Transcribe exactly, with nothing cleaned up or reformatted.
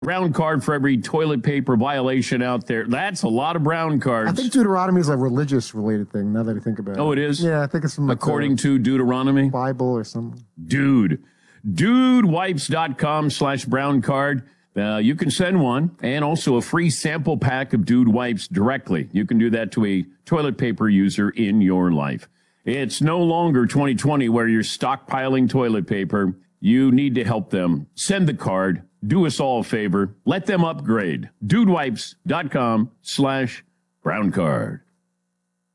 Brown card for every toilet paper violation out there. That's a lot of brown cards. I think Deuteronomy is a religious-related thing, now that I think about it. Oh, it is? Yeah, I think it's from like according to Deuteronomy? Bible or something. Dude. Dudewipes.com slash brown card. Uh, you can send one, and also a free sample pack of Dude Wipes directly. You can do that to a toilet paper user in your life. It's no longer twenty twenty where you're stockpiling toilet paper. You need to help them. Send the card. Do us all a favor. Let them upgrade. Dudewipes.com slash brown card.